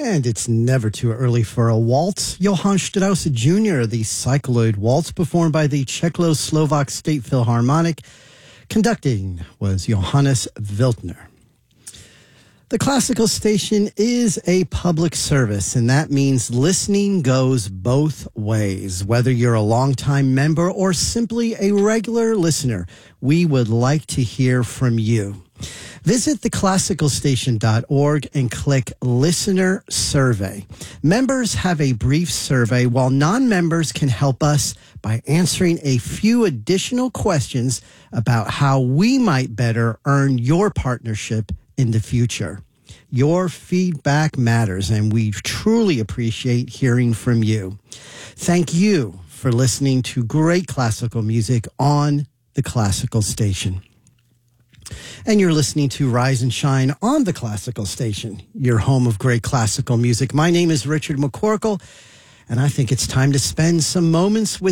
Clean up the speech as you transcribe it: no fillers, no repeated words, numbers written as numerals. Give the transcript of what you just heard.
And it's never too early for a waltz. Johann Strauss Jr., the Cycloid Waltz, performed by the Czechoslovak State Philharmonic. Conducting was Johannes Wildner. The Classical Station is a public service, and that means listening goes both ways. Whether you're a longtime member or simply a regular listener, we would like to hear from you. Visit theclassicalstation.org and click Listener Survey. Members have a brief survey, while non-members can help us by answering a few additional questions about how we might better earn your partnership in the future. Your feedback matters, and we truly appreciate hearing from you. Thank you for listening to great classical music on the Classical Station. And you're listening to Rise and Shine on the Classical Station, your home of great classical music. My name is Richard McCorkle, and I think it's time to spend some moments with